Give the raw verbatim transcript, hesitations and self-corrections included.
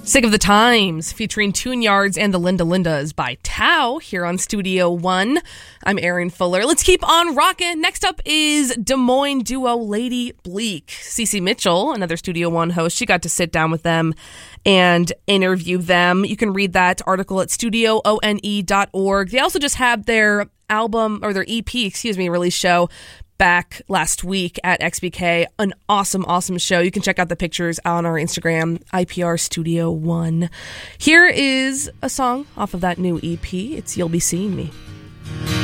Sick of the Times, featuring Tune Yards and the Linda Lindas by Tao here on Studio One. I'm Erin Fuller. Let's keep on rocking. Next up is Des Moines duo Lady Bleak. Cece Mitchell, another Studio One host, she got to sit down with them and interview them. You can read that article at studio one dot org. They also just had their album, or their E P, excuse me, release show back last week at X B K. An awesome, awesome show. You can check out the pictures on our Instagram, I P R Studio One. Here is a song off of that new E P. It's You'll Be Seeing Me.